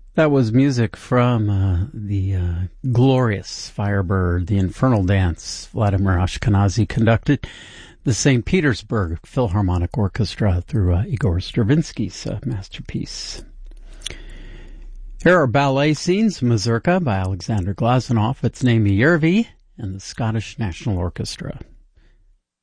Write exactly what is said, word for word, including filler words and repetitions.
That was music from uh, the uh, glorious Firebird, the Infernal Dance, Vladimir Ashkenazy conducted the Saint Petersburg Philharmonic Orchestra through uh, Igor Stravinsky's uh, masterpiece. Here are ballet scenes, Mazurka by Alexander Glazunov. It's Naimi Yervi and the Scottish National Orchestra.